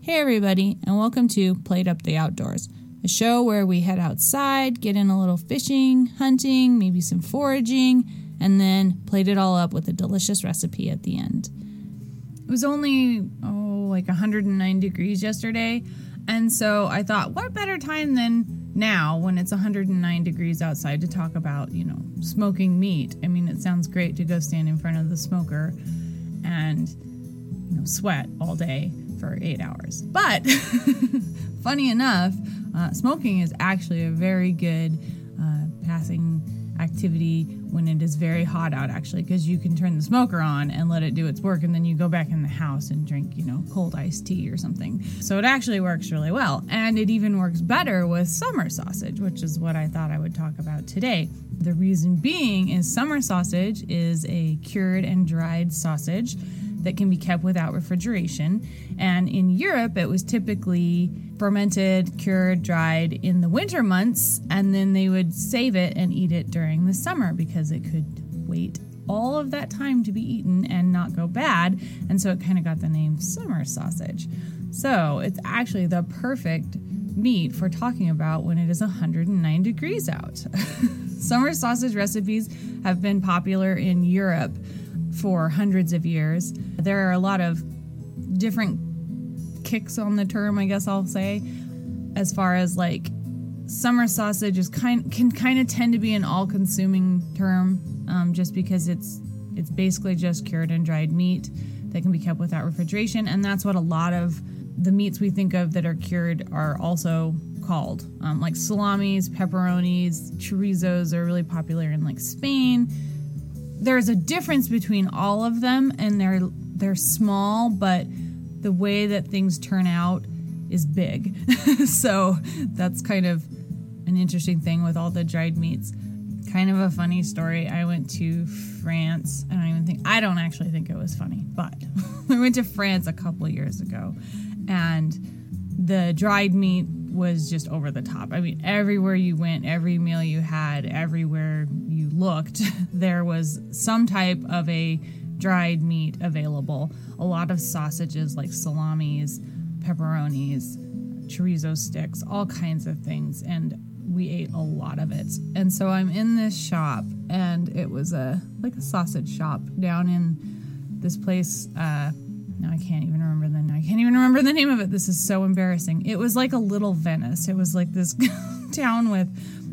Hey everybody, and welcome to Plate Up the Outdoors, a show where we head outside, get in a little fishing, hunting, maybe some foraging, and then plate it all up with a delicious recipe at the end. It was only, like 109 degrees yesterday, and so I thought, what better time than now when it's 109 degrees outside to talk about, smoking meat. I mean, it sounds great to go stand in front of the smoker and, sweat all day for 8 hours. But funny enough, smoking is actually a very good passing activity when it is very hot out, actually, because you can turn the smoker on and let it do its work, and then you go back in the house and drink, cold iced tea or something. So it actually works really well, and it even works better with summer sausage, which is what I thought I would talk about today. The reason being is summer sausage is a cured and dried sausage that can be kept without refrigeration. And in Europe, it was typically fermented, cured, dried in the winter months, and then they would save it and eat it during the summer because it could wait all of that time to be eaten and not go bad. And so it kind of got the name summer sausage. So it's actually the perfect meat for talking about when it is 109 degrees out. Summer sausage recipes have been popular in Europe for hundreds of years. There are a lot of different kicks on the term, I guess I'll say, as far as like summer sausage is can kind of tend to be an all-consuming term, just because it's basically just cured and dried meat that can be kept without refrigeration, and that's what a lot of the meats we think of that are cured are also called. Like salamis, pepperonis, chorizos are really popular in like Spain. There's a difference between all of them, and they're small, but the way that things turn out is big. So that's kind of an interesting thing with all the dried meats. Kind of a funny story. I went to France. I don't actually think it was funny, but I went to France a couple years ago, and the dried meat was just over the top. I mean, everywhere you went, every meal you had, everywhere you looked, there was some type of a dried meat available. A lot of sausages like salamis, pepperonis, chorizo sticks, all kinds of things, and we ate a lot of it. And so I'm in this shop, and it was a sausage shop down in this place. Now I can't even remember the name of it. This is so embarrassing. It was like a little Venice. It was like this town with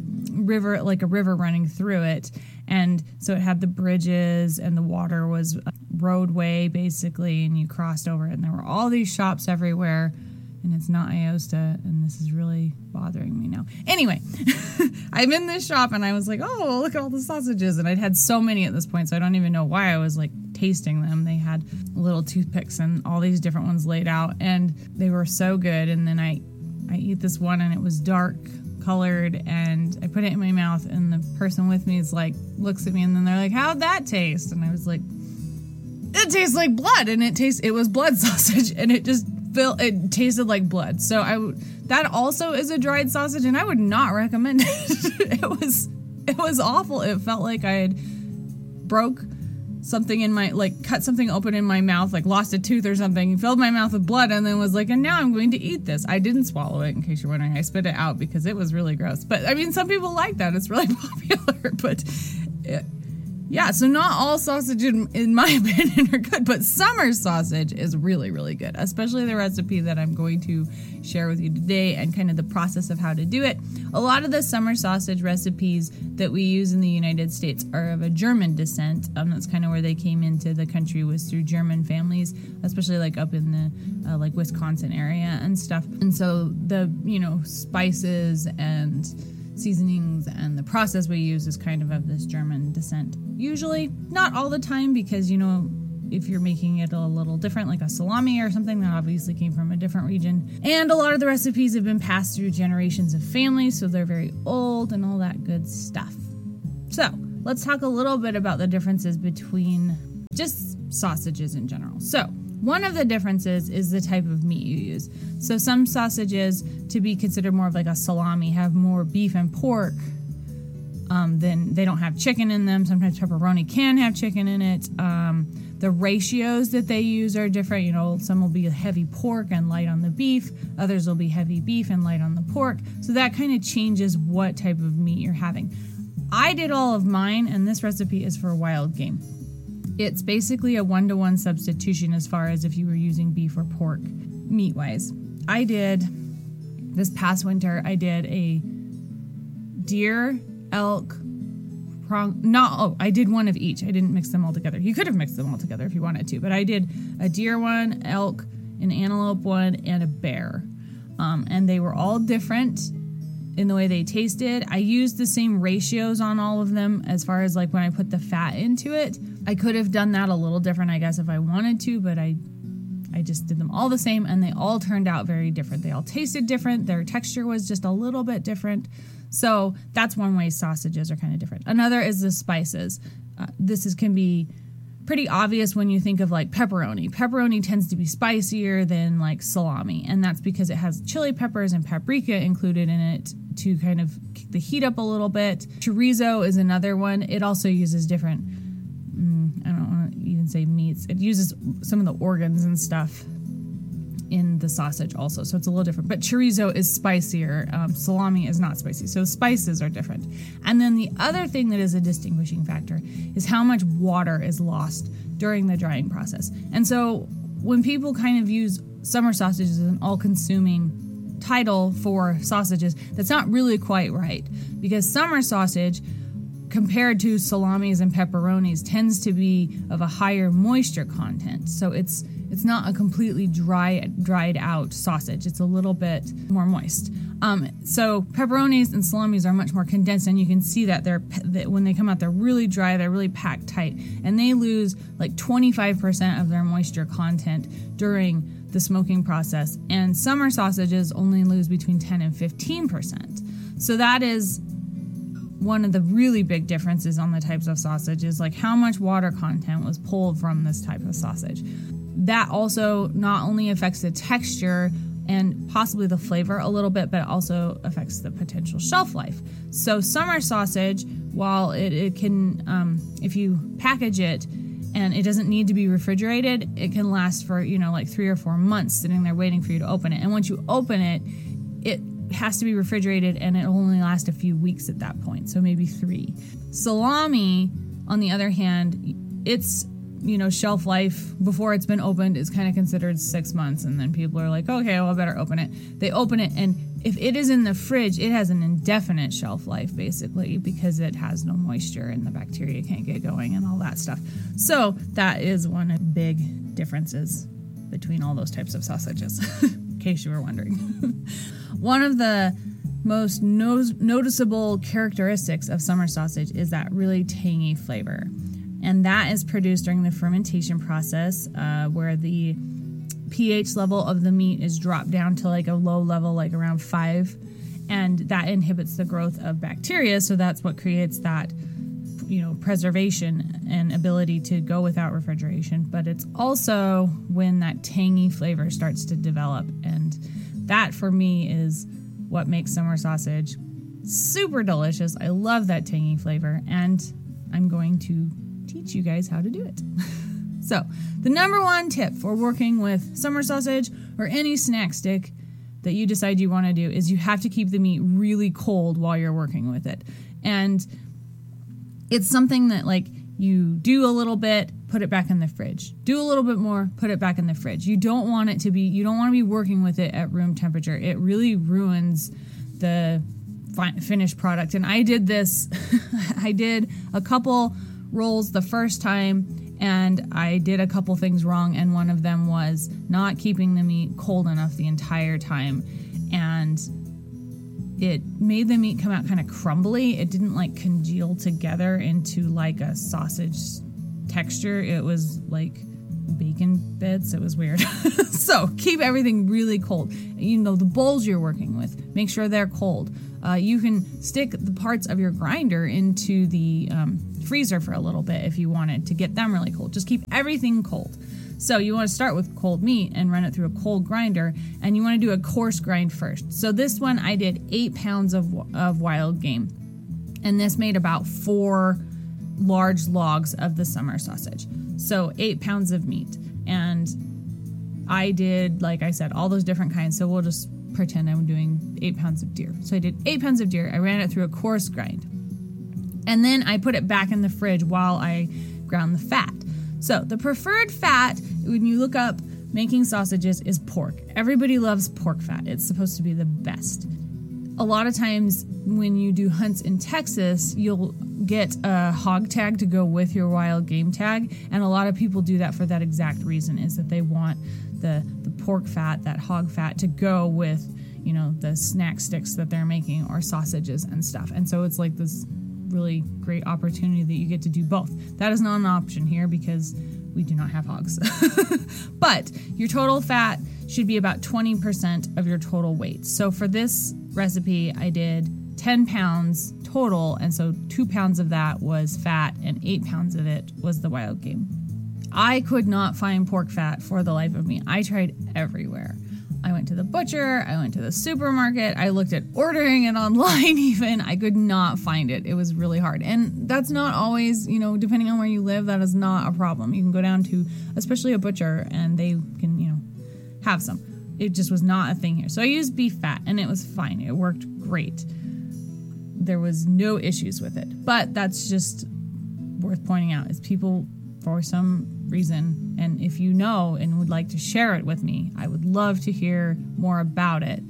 a river running through it. And so it had the bridges, and the water was a roadway basically, and you crossed over it, and there were all these shops everywhere. And it's not Aosta, and this is really bothering me now. Anyway, I'm in this shop, and I was like, oh, look at all the sausages. And I'd had so many at this point, so I don't even know why I was, tasting them. They had little toothpicks and all these different ones laid out, and they were so good. And then I eat this one, and it was dark colored, and I put it in my mouth, and the person with me is looks at me, and then they're like, how'd that taste? And I was like, it tastes like blood. And it was blood sausage, and it tasted like blood. So that also is a dried sausage, and I would not recommend it. It was awful. It felt like I had broke something in my, cut something open in my mouth, lost a tooth or something, filled my mouth with blood, and then was and now I'm going to eat this. I didn't swallow it, in case you're wondering. I spit it out because it was really gross. But I mean, some people like that. It's really popular, but yeah, so not all sausage, in my opinion, are good, but summer sausage is really, really good, especially the recipe that I'm going to share with you today and kind of the process of how to do it. A lot of the summer sausage recipes that we use in the United States are of a German descent. That's kind of where they came into the country, was through German families, especially up in the Wisconsin area and stuff. And so the, spices and seasonings and the process we use is kind of this German descent. Usually, not all the time, because, if you're making it a little different, like a salami or something, that obviously came from a different region. And a lot of the recipes have been passed through generations of families, so they're very old and all that good stuff. So, let's talk a little bit about the differences between just sausages in general. So, one of the differences is the type of meat you use. So some sausages, to be considered more of a salami, have more beef and pork. Then they don't have chicken in them. Sometimes pepperoni can have chicken in it. The ratios that they use are different. You know, some will be heavy pork and light on the beef. Others will be heavy beef and light on the pork. So that kind of changes what type of meat you're having. I did all of mine, and this recipe is for wild game. It's basically a 1-to-1 substitution as far as if you were using beef or pork meat-wise. I did, this past winter, I did a deer, elk, I did one of each. I didn't mix them all together. You could have mixed them all together if you wanted to, but I did a deer one, elk, an antelope one, and a bear. And they were all different in the way they tasted. I used the same ratios on all of them as far as like when I put the fat into it. I could have done that a little different, I guess, if I wanted to, but I just did them all the same, and they all turned out very different. They all tasted different. Their texture was just a little bit different. So that's one way sausages are kind of different. Another is the spices. This can be pretty obvious when you think of like pepperoni. Pepperoni tends to be spicier than like salami, and that's because it has chili peppers and paprika included in it to kind of kick the heat up a little bit. Chorizo is another one. It also uses different, I don't want to even say meats. It uses some of the organs and stuff in the sausage also, so it's a little different. But chorizo is spicier. Salami is not spicy, so spices are different. And then the other thing that is a distinguishing factor is how much water is lost during the drying process. And so when people kind of use summer sausages as an all-consuming title for sausages, that's not really quite right, because summer sausage, compared to salamis and pepperonis, tends to be of a higher moisture content. So it's not a completely dried out sausage. It's a little bit more moist. So pepperonis and salamis are much more condensed, and you can see that when they come out, they're really dry, they're really packed tight, and they lose like 25% of their moisture content during the smoking process. And summer sausages only lose between 10 and 15%. So that is one of the really big differences on the types of sausage, is like how much water content was pulled from this type of sausage. That also not only affects the texture and possibly the flavor a little bit, but it also affects the potential shelf life. So summer sausage, while it can, if you package it and it doesn't need to be refrigerated, it can last for, like 3 or 4 months sitting there waiting for you to open it. And once you open it, it has to be refrigerated, and it only lasts a few weeks at that point, so maybe 3. Salami, on the other hand, it's shelf life before it's been opened is kind of considered 6 months, and then people are like, okay, well, I better open it. They open it, and if it is in the fridge, it has an indefinite shelf life, basically, because it has no moisture and the bacteria can't get going and all that stuff. So that is one of the big differences between all those types of sausages, in case you were wondering. One of the most noticeable characteristics of summer sausage is that really tangy flavor. And that is produced during the fermentation process, where the pH level of the meat is dropped down to like a low level, like around 5. And that inhibits the growth of bacteria. So that's what creates that, preservation and ability to go without refrigeration. But it's also when that tangy flavor starts to develop. And that, for me, is what makes summer sausage super delicious. I love that tangy flavor, and I'm going to teach you guys how to do it. So, the number one tip for working with summer sausage or any snack stick that you decide you want to do is you have to keep the meat really cold while you're working with it. And it's something that, like, you do a little bit, put it back in the fridge. Do a little bit more, put it back in the fridge. You don't want to be working with it at room temperature. It really ruins the finished product. And I did this, I did a couple rolls the first time, and I did a couple things wrong, and one of them was not keeping the meat cold enough the entire time. And it made the meat come out kind of crumbly. It didn't like congeal together into like a sausage texture. It was like bacon bits. It was weird. So keep everything really cold. The bowls you're working with, make sure they're cold. You can stick the parts of your grinder into the freezer for a little bit if you wanted to get them really cold. Just keep everything cold. So you want to start with cold meat and run it through a cold grinder, and you want to do a coarse grind first. So this one I did 8 pounds of wild game, and this made about 4 large logs of the summer sausage. So 8 pounds of meat. And I did, like I said, all those different kinds. So we'll just pretend I'm doing 8 pounds of deer. So I did 8 pounds of deer. I ran it through a coarse grind. And then I put it back in the fridge while I ground the fat. So the preferred fat, when you look up making sausages, is pork. Everybody loves pork fat. It's supposed to be the best. A lot of times when you do hunts in Texas, you'll get a hog tag to go with your wild game tag. And a lot of people do that for that exact reason, is that they want the pork fat, that hog fat, to go with, you know, the snack sticks that they're making or sausages and stuff. And so it's like this really great opportunity that you get to do both. That is not an option here because we do not have hogs. But your total fat should be about 20% of your total weight. So for this recipe, I did 10 pounds total, and so 2 pounds of that was fat and 8 pounds of it was the wild game. I could not find pork fat for the life of me. I tried everywhere. I went to the butcher, I went to the supermarket, I looked at ordering it online even. I could not find it. It was really hard. And that's not always, you know, depending on where you live, that is not a problem. You can go down to, especially a butcher, and they can, you know, have some. It just was not a thing here. So I used beef fat, and it was fine. It worked great. There was no issues with it. But that's just worth pointing out, is people, for some reason, and if you know and would like to share it with me, I would love to hear more about it.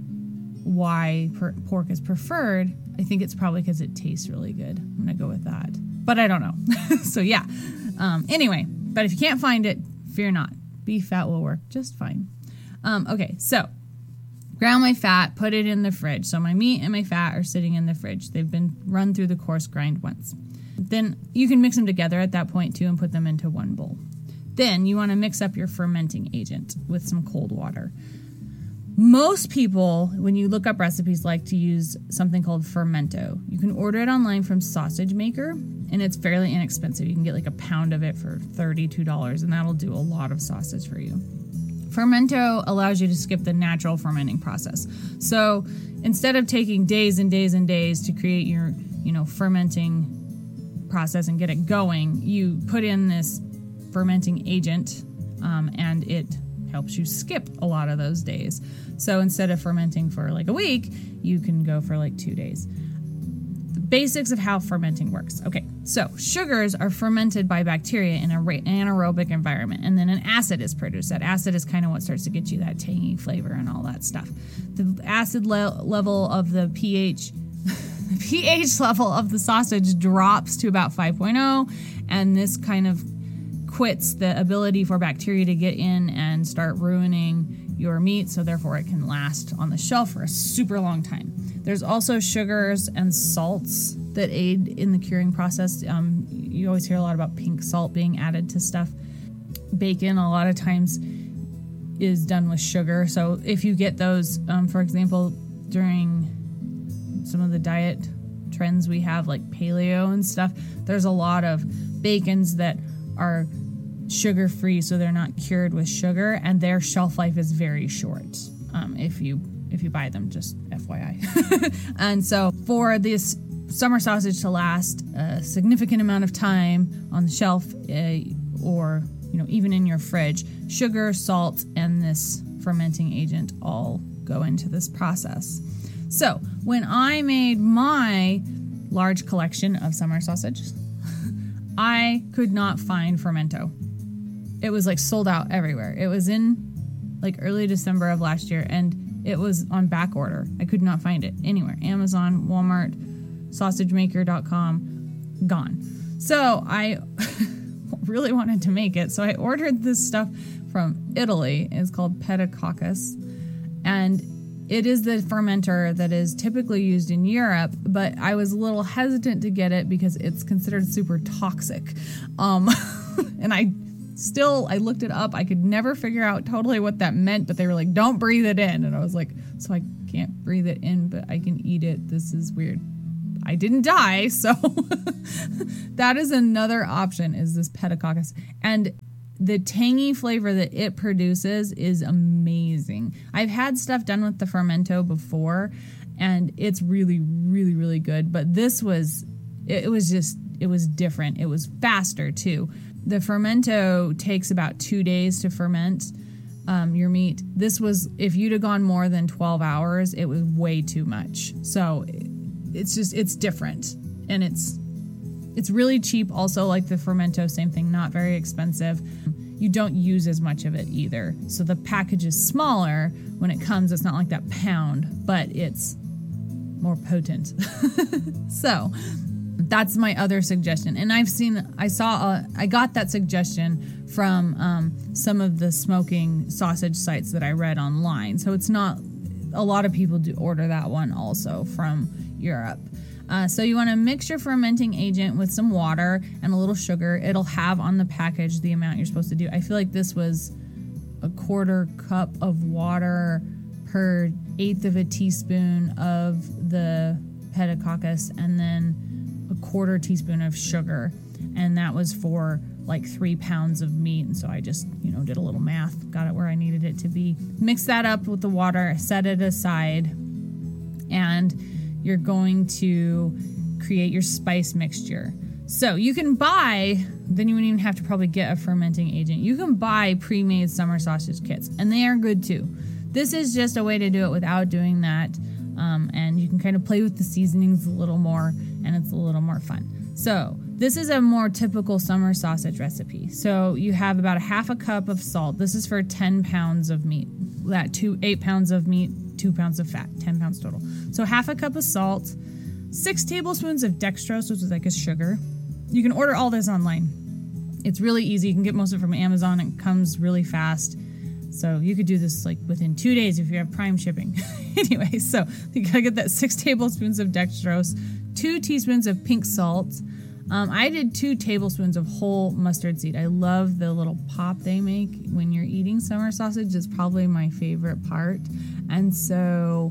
Why pork is preferred. I think it's probably because it tastes really good. I'm going to go with that. But I don't know. So yeah. Anyway, but if you can't find it, fear not. Beef fat will work just fine. Okay, so ground my fat, put it in the fridge. So my meat and my fat are sitting in the fridge. They've been run through the coarse grind once. Then you can mix them together at that point too and put them into one bowl. Then you want to mix up your fermenting agent with some cold water. Most people, when you look up recipes, like to use something called Fermento. You can order it online from Sausage Maker, and it's fairly inexpensive. You can get like a pound of it for $32, and that'll do a lot of sausage for you. Fermento allows you to skip the natural fermenting process. So instead of taking days and days and days to create your, you know, fermenting process and get it going, you put in this fermenting agent, and it helps you skip a lot of those days. So instead of fermenting for like a week, you can go for like 2 days. The basics of how fermenting works. Okay, so sugars are fermented by bacteria in an anaerobic environment, and then an acid is produced. That acid is kind of what starts to get you that tangy flavor and all that stuff. The acid level of the pH level of the sausage drops to about 5.0, and this kind of quits the ability for bacteria to get in and start ruining your meat, so therefore it can last on the shelf for a super long time. There's also sugars and salts that aid in the curing process. You always hear a lot about pink salt being added to stuff. Bacon a lot of times is done with sugar, so if you get those, for example, during some of the diet trends we have, like paleo and stuff, there's a lot of bacons that are sugar-free, so they're not cured with sugar, and their shelf life is very short. If you buy them, just FYI. And so for this summer sausage to last a significant amount of time on the shelf, or you know, even in your fridge, sugar, salt, and this fermenting agent all go into this process. So when I made my large collection of summer sausages, I could not find Fermento. It was like sold out everywhere. It was in like early December of last year, and it was on back order. I could not find it anywhere. Amazon, Walmart, SausageMaker.com, gone. So I really wanted to make it. So I ordered this stuff from Italy. It's called Pedicocus, and it is the fermenter that is typically used in Europe, but I was a little hesitant to get it because it's considered super toxic. And I looked it up. I could never figure out totally what that meant, but they were like, don't breathe it in. And I was like, so I can't breathe it in, but I can eat it. This is weird. I didn't die, so that is another option, is this Pedicocus. And the tangy flavor that it produces is amazing. I've had stuff done with the Fermento before, and it's really, really, really good. But this was, it was different. It was faster too. the fermento takes about 2 days to ferment your meat. This was, if you'd have gone more than 12 hours, it was way too much. So it's different. And it's really cheap also, like the fermento, same thing, not very expensive. You don't use as much of it either. So the package is smaller when it comes. It's not like that pound, but it's more potent. So that's my other suggestion. And I got that suggestion from some of the smoking sausage sites that I read online. So it's not, a lot of people do order that one also from Europe. So you want to mix your fermenting agent with some water and a little sugar. It'll have on the package the amount you're supposed to do. I feel like this was a 1/4 cup of water per 1/8 of a teaspoon of the pediococcus, and then a 1/4 teaspoon of sugar. And that was for like 3 pounds of meat. And so I just, did a little math, got it where I needed it to be. Mix that up with the water, set it aside, and you're going to create your spice mixture. So you can buy, then you wouldn't even have to probably get a fermenting agent. You can buy pre-made summer sausage kits, and they are good too. This is just a way to do it without doing that. And you can kind of play with the seasonings a little more, and it's a little more fun. So this is a more typical summer sausage recipe. So you have about 1/2 cup of salt. This is for 10 pounds of meat. 8 pounds of meat, 2 pounds of fat, 10 pounds total. So 1/2 cup of salt, 6 tablespoons of dextrose, which is like a sugar. You can order all this online. It's really easy. You can get most of it from Amazon. It comes really fast. So you could do this like within 2 days if you have Prime shipping. Anyway, so you gotta get that 6 tablespoons of dextrose, 2 teaspoons of pink salt. I did 2 tablespoons of whole mustard seed. I love the little pop they make when you're eating summer sausage. It's probably my favorite part. And so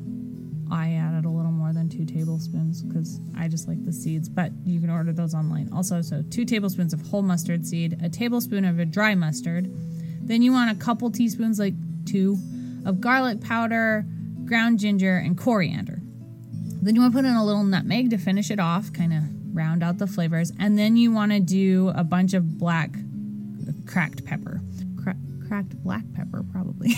I added a little more than 2 tablespoons because I just like the seeds, but you can order those online. Also, so 2 tablespoons of whole mustard seed, a tablespoon of a dry mustard. Then you want a couple teaspoons, like 2, of garlic powder, ground ginger, and coriander. Then you want to put in a little nutmeg to finish it off, kind of round out the flavors. And then you want to do a bunch of black cracked pepper. Cracked black pepper, probably.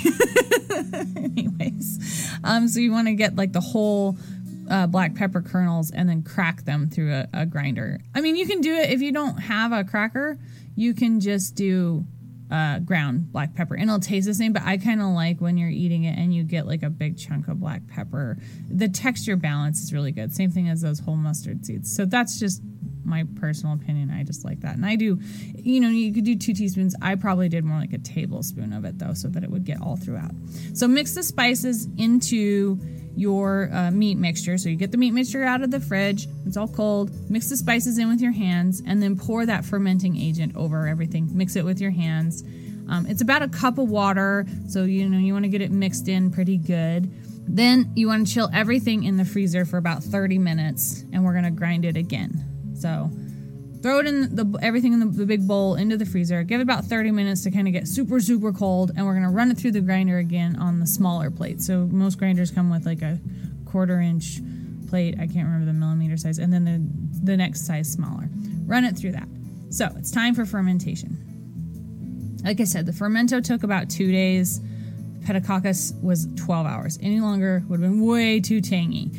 Anyways, so you want to get like the whole black pepper kernels and then crack them through a grinder. I mean, you can do it if you don't have a cracker. You can just do ground black pepper and it'll taste the same, but I kind of like when you're eating it and you get like a big chunk of black pepper. The texture balance is really good. Same thing as those whole mustard seeds. So that's just my personal opinion. I just like that. And I do, you could do 2 teaspoons. I probably did more like a tablespoon of it though, so that it would get all throughout. So mix the spices into your meat mixture. So you get the meat mixture out of the fridge. It's all cold. Mix the spices in with your hands and then pour that fermenting agent over everything. Mix it with your hands. It's about a cup of water. So, you want to get it mixed in pretty good. Then you want to chill everything in the freezer for about 30 minutes and we're going to grind it again. So throw it in everything in the big bowl into the freezer. Give it about 30 minutes to kind of get super, super cold. And we're going to run it through the grinder again on the smaller plate. So most grinders come with like a 1/4 inch plate. I can't remember the millimeter size. And then the next size smaller. Run it through that. So it's time for fermentation. Like I said, the fermento took about 2 days. The pediococcus was 12 hours. Any longer would have been way too tangy.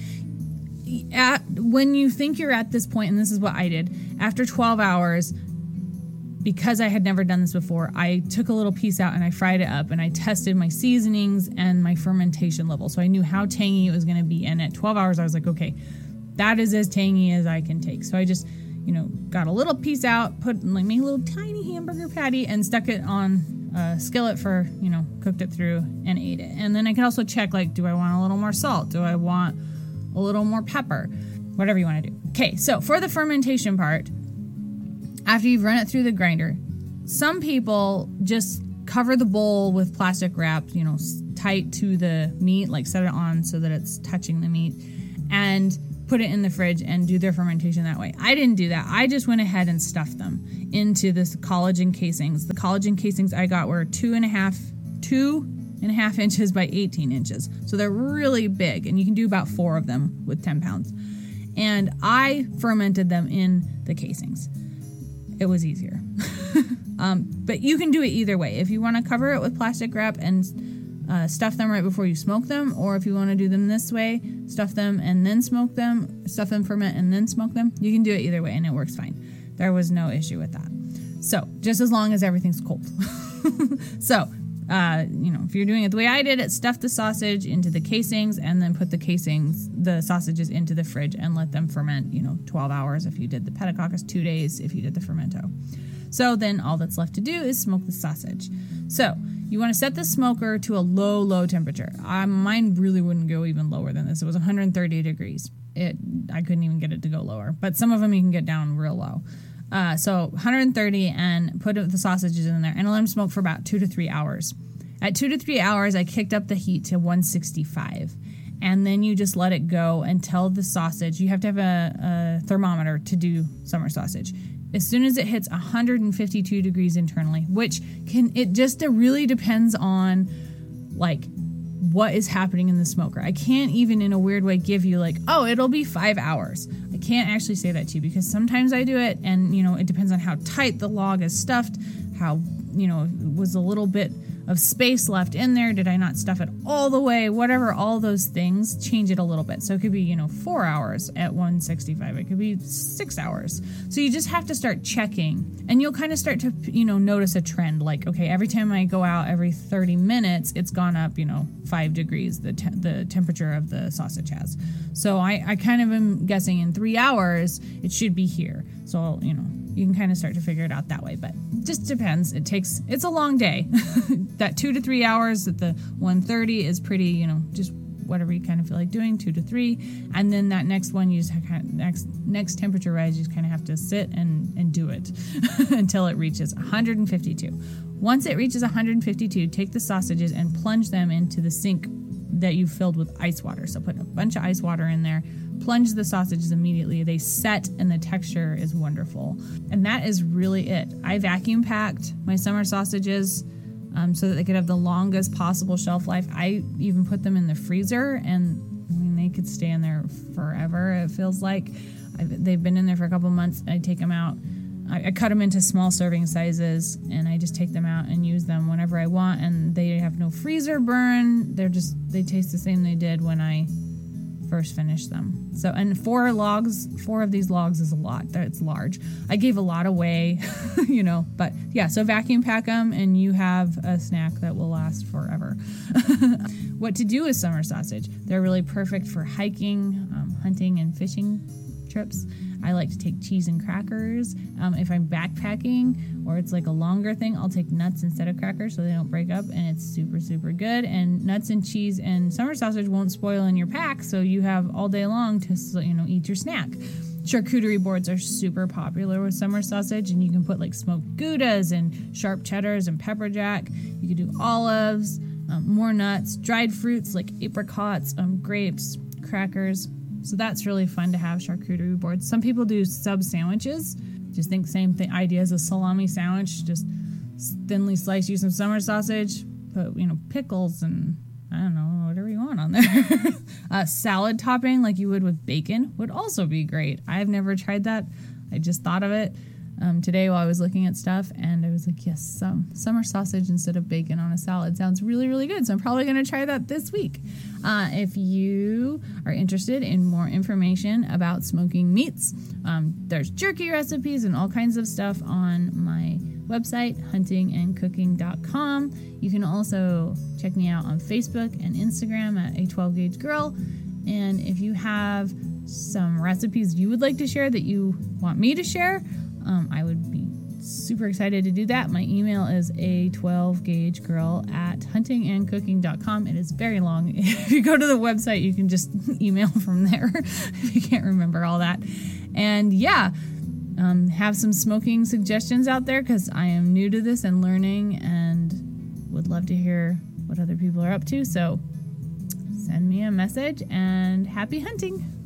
When you think you're at this point, and this is what I did, after 12 hours, because I had never done this before, I took a little piece out and I fried it up and I tested my seasonings and my fermentation level. So I knew how tangy it was going to be. And at 12 hours, I was like, okay, that is as tangy as I can take. So I just, got a little piece out, made a little tiny hamburger patty and stuck it on a skillet for, cooked it through and ate it. And then I could also check, do I want a little more salt? Do I want a little more pepper? Whatever you want to do. Okay, so for the fermentation part, after you've run it through the grinder, some people just cover the bowl with plastic wrap, tight to the meat, set it on so that it's touching the meat, and put it in the fridge and do their fermentation that way. I didn't do that. I just went ahead and stuffed them into this collagen casings. The collagen casings I got were 2.5 inches by 18 inches. So they're really big, and you can do about 4 of them with 10 pounds. And I fermented them in the casings. It was easier. But you can do it either way. If you want to cover it with plastic wrap and stuff them right before you smoke them, or if you want to do them this way, stuff them and then smoke them, stuff them, ferment, and then smoke them, you can do it either way, and it works fine. There was no issue with that. So, just as long as everything's cold. So, if you're doing it the way I did it, stuff the sausage into the casings and then put the sausages into the fridge and let them ferment, 12 hours if you did the pedicockus, 2 days if you did the fermento. So then all that's left to do is smoke the sausage. So you want to set the smoker to a low temperature. Mine really wouldn't go even lower than this. It was 130 degrees. I couldn't even get it to go lower, but some of them you can get down real low. So 130 and put the sausages in there and let them smoke for about 2 to 3 hours. At 2 to 3 hours, I kicked up the heat to 165. And then you just let it go until the sausage, you have to have a thermometer to do summer sausage. As soon as it hits 152 degrees internally, it just really depends on what is happening in the smoker. I can't even in a weird way give you it'll be 5 hours. I can't actually say that to you because sometimes I do it and, it depends on how tight the log is stuffed, how, was a little bit of space left in there. Did I not stuff it all the way? Whatever, all those things change it a little bit. So it could be, 4 hours at 165. It could be 6 hours. So you just have to start checking and you'll kind of start to, notice a trend. Every time I go out every 30 minutes, it's gone up, 5 degrees, the temperature of the sausage has. So I kind of am guessing in 3 hours, it should be here. So, you can kind of start to figure it out that way, but it just depends. It's a long day. That 2 to 3 hours at the 130 is pretty, just whatever you kind of feel like doing, 2 to 3. And then that next one, you just next temperature rise, you just kind of have to sit and do it until it reaches 152. Once it reaches 152, take the sausages and plunge them into the sink that you filled with ice water. So put a bunch of ice water in there, plunge the sausages immediately. They set and the texture is wonderful. And that is really it. I vacuum packed my summer sausages so that they could have the longest possible shelf life. I even put them in the freezer and they could stay in there forever. It feels like they've been in there for a couple months. I take them out. I cut them into small serving sizes and I just take them out and use them whenever I want, and they have no freezer burn. They taste the same they did when I first finished them. So, and 4 of these logs is a lot. It's large. I gave a lot away, but yeah, so vacuum pack them and you have a snack that will last forever. What to do with summer sausage? They're really perfect for hiking, hunting and fishing trips. I like to take cheese and crackers. If I'm backpacking or it's a longer thing, I'll take nuts instead of crackers so they don't break up, and it's super, super good. And nuts and cheese and summer sausage won't spoil in your pack, so you have all day long to eat your snack. Charcuterie boards are super popular with summer sausage, and you can put smoked Goudas and sharp cheddars and pepper jack. You can do olives, more nuts, dried fruits like apricots, grapes, crackers. So that's really fun to have charcuterie boards. Some people do sub sandwiches. Just think same thing idea as a salami sandwich. Just thinly slice you some summer sausage, put pickles and I don't know, whatever you want on there. Salad topping like you would with bacon would also be great. I've never tried that. I just thought of it today while I was looking at stuff, and I was like, yes, some summer sausage instead of bacon on a salad sounds really, really good. So I'm probably going to try that this week. If you are interested in more information about smoking meats, there's jerky recipes and all kinds of stuff on my website, huntingandcooking.com. You can also check me out on Facebook and Instagram at a 12 Gauge Girl. And if you have some recipes you would like to share that you want me to share, I would be super excited to do that. My email is a12gaugeGirl@huntingandcooking.com. It is very long. If you go to the website, you can just email from there if you can't remember all that. And yeah, have some smoking suggestions out there because I am new to this and learning and would love to hear what other people are up to. So send me a message and happy hunting.